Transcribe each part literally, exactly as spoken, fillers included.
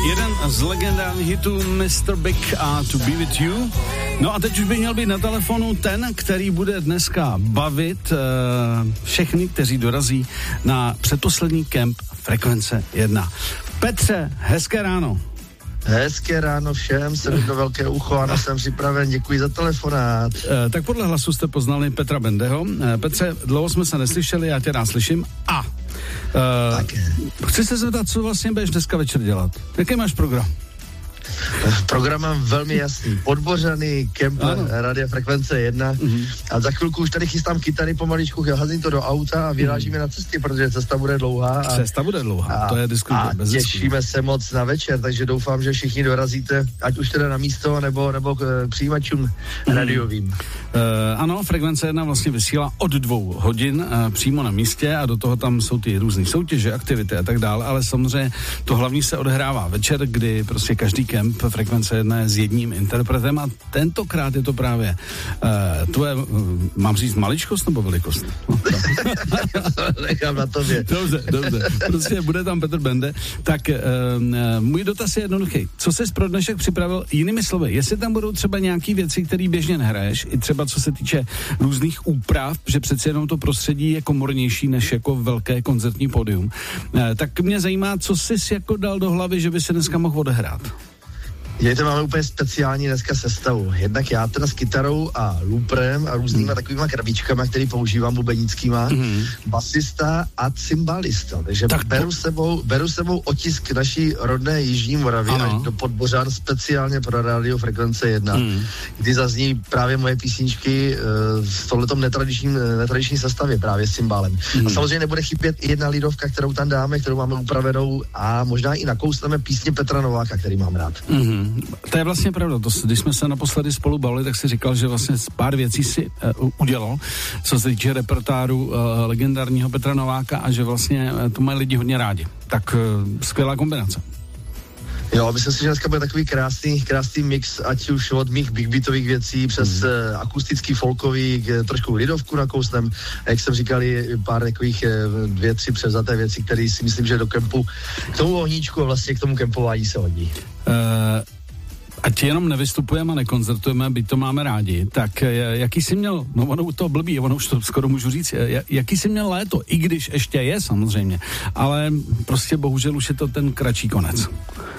Jeden z legendárních hitů mister Big a To Be With You. No a teď už by měl být na telefonu ten, který bude dneska bavit uh, všechny, kteří dorazí na předposlední kemp Frekvence jedna. Petře, hezké ráno. Hezké ráno všem, jsem do velké ucho, ano, jsem připraven, děkuji za telefonát. E, tak podle hlasu jste poznali Petra Bendeho. E, Petře, dlouho jsme se neslyšeli, já tě rád slyším. A e, chci se zeptat, co vlastně budeš dneska večer dělat? Jaký máš program? Program mám velmi jasný. Podbořaný kemp Rádia Frekvence jedna. Mm-hmm. A za chvilku už tady chystám kytary pomaličku, hazím to do auta a vyrážíme mm. na cestě, protože cesta bude dlouhá. A, cesta bude dlouhá, a, to je diskutuje. A těšíme se moc na večer, takže doufám, že všichni dorazíte, ať už teda na místo, nebo, nebo k přijímačům mm. radiovým. Uh, ano, Frekvence jedna vlastně vysílá od dvou hodin uh, přímo na místě a do toho tam jsou ty různý soutěže, aktivity a tak dále, ale samozřejmě to hlavní se odehrává večer, kdy prostě každý kemp Frekvence jedna je s jedním interpretem a tentokrát je to právě uh, tvoje, uh, mám říct maličkost nebo velikost? No, nechám na tobě. Dobře, dobře. Prostě bude tam Petr Bende. Tak uh, můj dotaz je jednoduchý. Co jsi pro dnešek připravil jinými slovy? Jestli tam budou třeba nějaký věci, které běžně nehraješ, i třeba co se týče různých úprav, že přeci jenom to prostředí je komornější než jako velké koncertní pódium. Uh, tak mě zajímá, co jsi jako dal do hlavy, že by se dneska mohl odehrát. Dějte, máme úplně speciální dneska sestavu. Jednak já teda s kytarou a looprem a různýma mm. takovýma krabičkama, který používám bubenickýma, mm. basista a cymbalista. Takže tak beru, sebou, beru sebou otisk naší rodné Jižní Moravy až do Podbořan speciálně pro Rádio Frekvence jedna, mm. kdy zazní právě moje písničky uh, v tomhletom netradičním, netradiční sestavě právě s cymbálem. Mm. A samozřejmě nebude chybět i jedna lidovka, kterou tam dáme, kterou máme upravenou a možná i nakousneme písně Petra Nováka, který mám rád. Mm. To je vlastně pravda. To, když jsme se naposledy spolu bavili, tak si říkal, že vlastně pár věcí si uh, udělal, co se týče repertáru uh, legendárního Petra Nováka a že vlastně uh, to mají lidi hodně rádi. Tak uh, skvělá kombinace. Jo, myslím si, že dneska bude takový krásný, krásný mix, ať už od mých big beatových věcí přes mm. uh, akustický, folkový, k, trošku lidovku nakousnem, jak jsem říkal, pár takových uh, dvě, tři převzaté věci, které si myslím, že do kempu, k tomu ohníčku a vlastně k tomu kempování se hodí. Uh... Ať jenom nevystupujeme a nekoncertujeme, byť to máme rádi, tak jaký jsi měl, no ono to blbý, ono už to skoro můžu říct, jaký jsi měl léto, i když ještě je samozřejmě, ale prostě bohužel už je to ten kratší konec.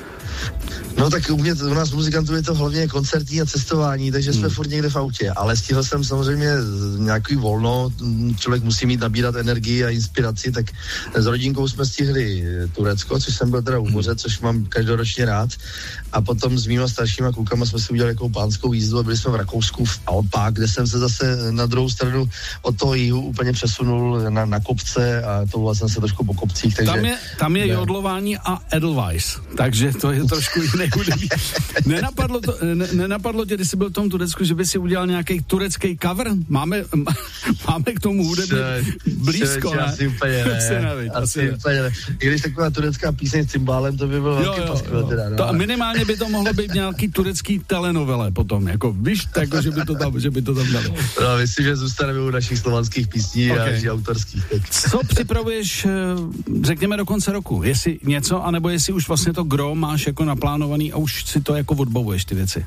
No tak u, mě, u nás muzikantů je to hlavně koncertní a cestování, takže jsme hmm. furt někde v autě, ale stihl jsem samozřejmě nějaký volno, člověk musí mít nabírat energii a inspiraci, tak s rodinkou jsme stihli Turecko, což jsem byl teda u moře, což mám každoročně rád, a potom s mýma staršíma klukama jsme si udělali jako pánskou jízdu a byli jsme v Rakousku v Alpách, kde jsem se zase na druhou stranu od toho jihu úplně přesunul na, na kopce a touhle jsem se trošku po kopcích, takže... Tam je, tam je jodlování a Edelweiss, takže to je trošku jiný hudebí. Nenapadlo, to, ne, nenapadlo tě, když jsi byl v tom Turecku, že by si udělal nějaký turecký cover? Máme, máme k tomu hudebně blízko, ne? Asi úplně ne. Asi nevíc, asi asi úplně ne. I když taková turecká píseň s cymbálem, to by bylo velký paskvěl teda. No. To minimálně by to mohlo být nějaký turecký telenovele potom, jako víš, jako, že by to tam, že by to tam dali. No, myslím, že zůstaneme u našich slovanských písní okay. a autorských. Tak. Co připravuješ, řekněme, do konce roku? Jestli něco, anebo jestli už vlastně to gro máš jako naplánovaný a už si to jako odbavuješ ty věci?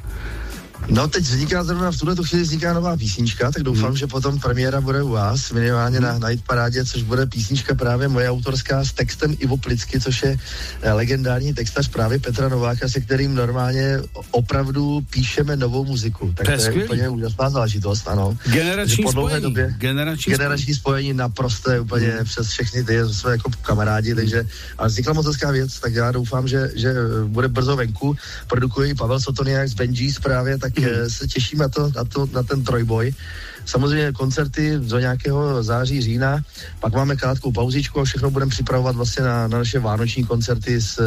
No teď vzniká zrovna v tuhle chvíli vzniká nová písnička, tak doufám, hmm. že potom premiéra bude u vás, minimálně hmm. na, na Hit Parádě, což bude písnička právě moje autorská s textem Ivo Plicky, což je legendární textař právě Petra Nováka, se kterým normálně opravdu píšeme novou muziku. Tak to je, to je úplně úžasná záležitost, ano. Generační spojení. Době, generační, generační spojení naprosté úplně hmm. přes všechny ty své jako kamarádi, takže ale vznikla moc hezká věc, tak já doufám, že, že bude brzo venku. Produkuje i Pavel Sotoniák z Benjis právě, tak tak mm. se těším na, to, na, to, na ten trojboj. Samozřejmě koncerty do nějakého září, října, pak máme krátkou pauzičku a všechno budeme připravovat vlastně na, na naše vánoční koncerty s,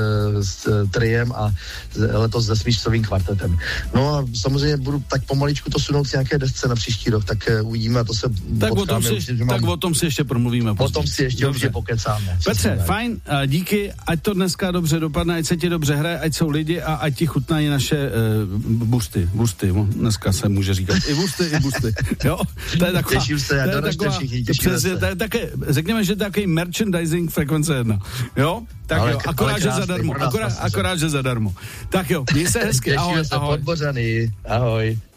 s triem a letos se smyčcovým kvartetem. No a samozřejmě budu tak pomaličku to sunout nějaké desce na příští rok, tak uvidíme a to se tak potkáme. O tom si, určitě, tak mám... o tom si ještě promluvíme. O tom si ještě určitě pokecáme. Petře, fajn, díky, ať to dneska dobře dopadne, ať se ti dobře hraje, ať jsou lidi a ať ti chutnají naše uh, buřty. buřty busty. Dneska se může říkat i busty, i busty. Jo? To je taková, těším se, já doražte všichni, přesně, to je také, řekněme, že to je takový merchandising Frekvence jedna. Jo? Tak ale, jo, akorát, že zadarmo. Akorát, akorát, že zadarmo. Tak jo, měj se hezky. Těšíme ahoj, se, ahoj. Podbořaný. Ahoj.